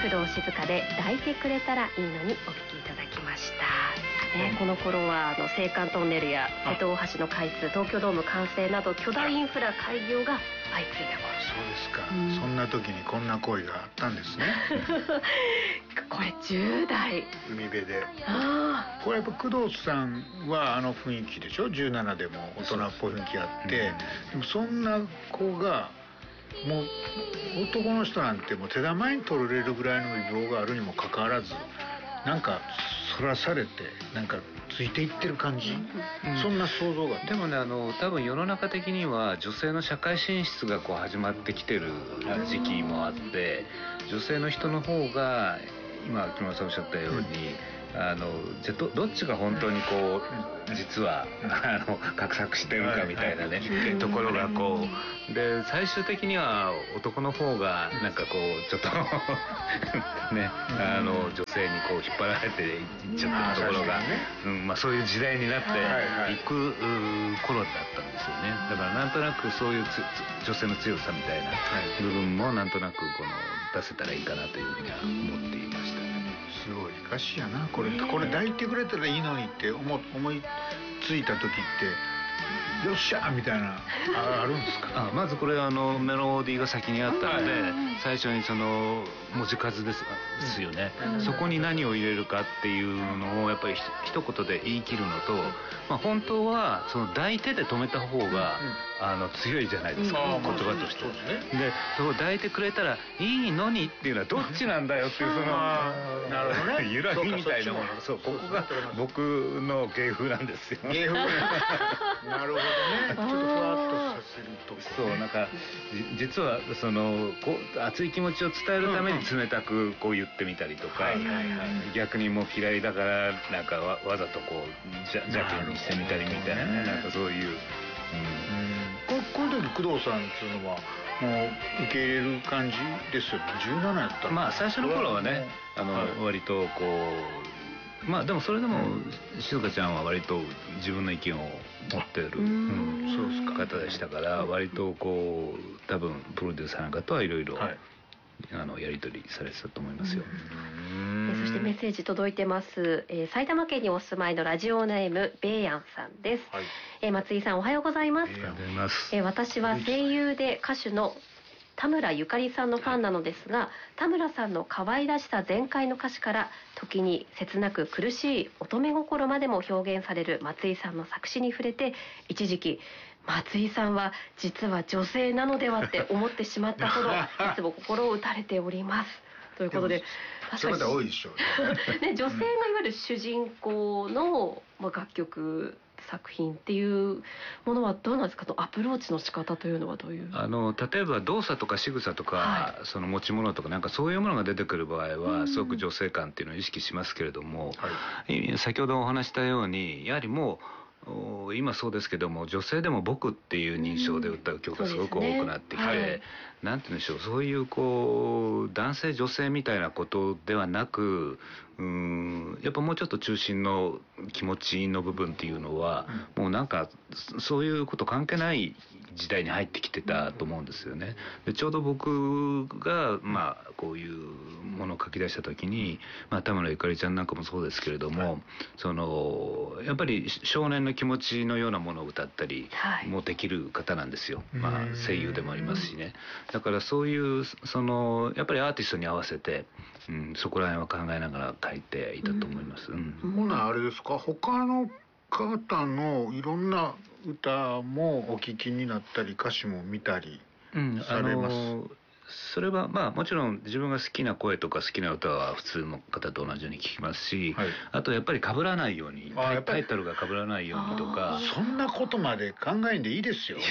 工藤静香で抱いてくれたらいいのにお聞きいただきました。この頃は青函トンネルや瀬戸大橋の開通、東京ドーム完成など巨大インフラ開業が相次いだ頃。 そうですか、そんな時にこんな恋があったんですね。 これ10代海辺で。これやっぱ工藤さんはあの雰囲気でしょ。17でも大人っぽい雰囲気あって、でもそんな子がもう男の人なんてもう手玉に取れるぐらいの美貌があるにもかかわらず、なんかそらされてなんかついていってる感じ、そんな想像が。 でもね、多分世の中的には女性の社会進出がこう始まってきてる時期もあって、女性の人の方が今木村さんおっしゃったように、じゃあどっちが本当にこう実は画策してるかみたいなね、ところがこうで、最終的には男の方がなんかこうちょっとね、女性にこう引っ張られていっちゃったところが、そういう時代になっていく頃だったんですよね。だからなんとなくそういう女性の強さみたいな部分もなんとなく出せたらいいかなというふうには思っていましたね。 すごい歌詞やなこれ抱いてくれたらいいのにって思いついた時ってよっしゃみたいなあるんですか。 まずこれメロディーが先にあったので、最初にその文字数ですよね、そこに何を入れるかっていうのをやっぱり一言で言い切るのと、本当はその抱いてで止めた方が強いじゃないですか、言葉として。で抱いてくれたらいいのにっていうのはどっちなんだよっていうそのなるほどね、 揺らぎみたいなもの、そうここが僕の芸風なんですよ。 芸風なるほどね、ちょっとふわっとさせるとこ、 そうなんか実はその熱い気持ちを伝えるために冷たくこう言ってみたりとか、逆にもう嫌いだからなんかわざとこう邪気にしてみたりみたいなね、なんかそういう。 こういう時工藤さんっていうのはもう受け入れる感じですよね。17やったら最初の頃はね、割とこうでもそれでも静香ちゃんは割と自分の意見を持ってる方でしたから、割とこう多分プロデューサーなんかとはいろいろやり取りされてたと思いますよ。 そしてメッセージ届いてます。埼玉県にお住まいのラジオネームベイヤンさんです。松井さんおはようございます。私は声優で歌手の田村ゆかりさんのファンなのですが、田村さんの可愛らしさ全開の歌詞から時に切なく苦しい乙女心までも表現される松井さんの作詞に触れて、一時期松井さんは実は女性なのではって思ってしまったほどいつも心を打たれておりますということで、 確かに多いでしょうね。 女性がいわゆる主人公の楽曲作品っていうものはどうなんですか。アプローチの仕方というのはどういう。 例えば動作とか仕草とか、その持ち物とかなんかそういうものが出てくる場合はすごく女性感っていうのを意識しますけれども、先ほどお話したようにやはりもう今そうですけども、女性でも僕っていう認証で歌う曲がすごく多くなってきて、なんて言うんでしょう、そういうこう男性女性みたいなことではなく、やっぱもうちょっと中心の気持ちの部分っていうのは、もうなんかそういうこと関係ない時代に入ってきてたと思うんですよね。でちょうど僕がこういうものを書き出した時に、田村ゆかりちゃんなんかもそうですけれども、そのやっぱり少年の気持ちのようなものを歌ったりもできる方なんですよ。声優でもありますしね。だからそういうそのやっぱりアーティストに合わせて、そこら辺は考えながら書いていたと思います。 ほなあれですか、他の方のいろんな歌もお聞きになったり歌詞も見たりされます？ それはもちろん自分が好きな声とか好きな歌は普通の方と同じように聞きますし、あとやっぱり被らないように、タイトルが被らないようにとか。 そんなことまで考えんでいいですよ。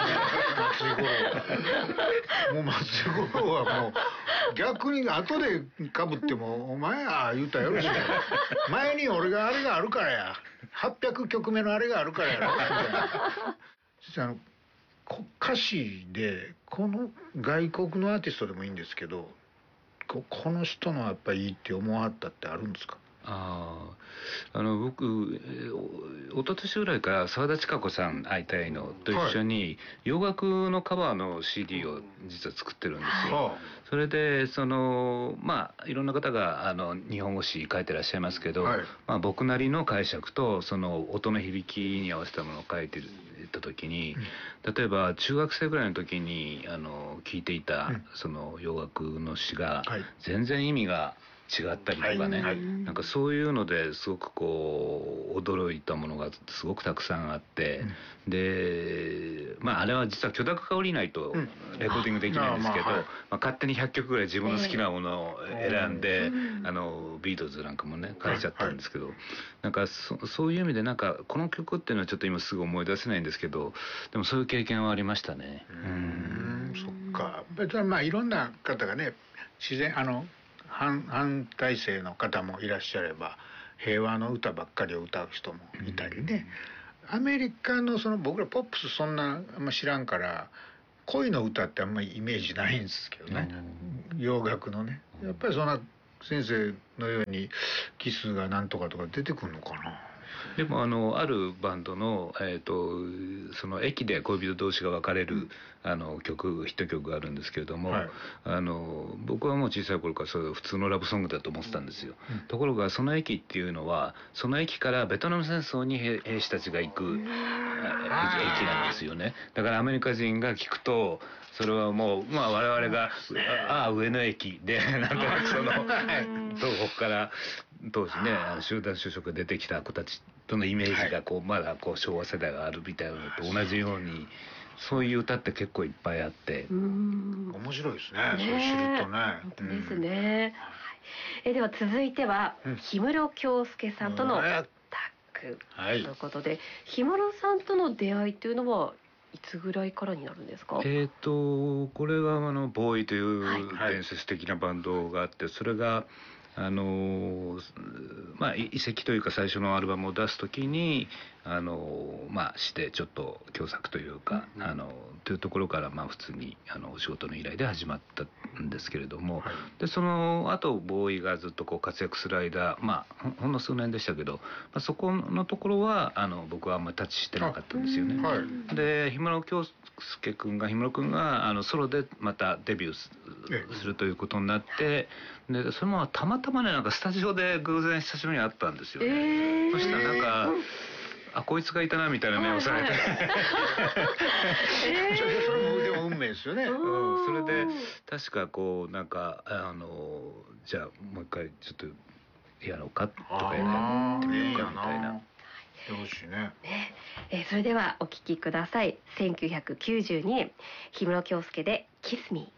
松井五郎はもう逆に後で被ってもお前や言うたらよろしい。前に俺があれがあるからや、800曲目のあれがあるからやろ。実は歌詞でこの外国のアーティストでもいいんですけど、この人のやっぱりいいって思わはったってあるんですか？ 僕一昨年ぐらいから澤田知可子さん会いたいのと一緒に洋楽のカバーの CD を実は作ってるんですよ。それでいろんな方が日本語詞書いてらっしゃいますけど、僕なりの解釈とその音の響きに合わせたものを書いてた時に、例えば中学生ぐらいの時に聴いていたその洋楽の詩が全然意味が違ったりとかね、なんかそういうのですごくこう驚いたものがすごくたくさんあって、であれは実は許諾が下りないとレコーディングできないんですけど、勝手に100曲ぐらい自分の好きなものを選んで、ビートルズなんかもね書いちゃったんですけど、なんかそういう意味でなんかこの曲っていうのはちょっと今すぐ思い出せないんですけど、でもそういう経験はありましたね。 そっか。いろんな方がね、自然反体制の方もいらっしゃれば平和の歌ばっかりを歌う人もいたりね、アメリカの僕らポップスそんなあんま知らんから恋の歌ってあんまりイメージないんですけどね、洋楽のね。やっぱりそんな先生のようにキスがなんとかとか出てくるのかな。 でもあるバンドの、その駅で恋人同士が別れるヒット曲があるんですけれども、僕はもう小さい頃からそれ普通のラブソングだと思ってたんですよ。ところがその駅っていうのはその駅からベトナム戦争に兵士たちが行く駅なんですよね。だからアメリカ人が聞くとそれはもう我々が上野駅でなんとなくその東北から当時ね集団就職が出てきた子たちとのイメージがまだ昭和世代があるみたいなのと同じように、そういう歌って結構いっぱいあって面白いですね。それ知るとね。 本当ですね。では続いては氷室京介さんとのタッグということで、氷室さんとの出会いというのはいつぐらいからになるんですか？ これはボーイという伝説的なバンドがあって、それが遺跡というか最初のアルバムを出す時にしてちょっと共作というか、というところから普通にお仕事の依頼で始まったんですけれども、でその後ボーイがずっと活躍する間ほんの数年でしたけど、そこのところは僕はあんまりタッチしてなかったんですよね。で氷室京介君がソロでまたデビューするということになって、でそれもたまたまねなんかスタジオで偶然久しぶりに会ったんですよね。そしたらなんかこいつがいたなみたいな目をされてそれもでも運命ですよね。 それで確かなんかじゃあもう一回ちょっとやろうかとかやってみようかみたいな。 よろしいね。 それではお聴きください。1992年氷室京介でキスミー。